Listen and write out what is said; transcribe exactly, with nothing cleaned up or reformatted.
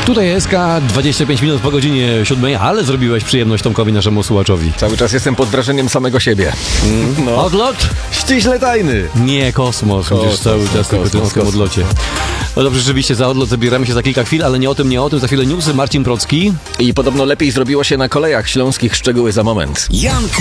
Tutaj S K, dwadzieścia pięć minut po godzinie siódmej, ale zrobiłeś przyjemność Tomkowi, naszemu słuchaczowi. Cały czas jestem pod wrażeniem samego siebie. Mm. No. Odlot? Ściśle tajny. Nie, kosmos. Kosmos, Będziesz cały czas tylko kosmos, w tym odlocie. No dobrze, rzeczywiście za odlot zabieramy się za kilka chwil, ale nie o tym, nie o tym. Za chwilę newsy, Marcin Procki. I podobno lepiej zrobiło się na kolejach śląskich, szczegóły za moment. Janka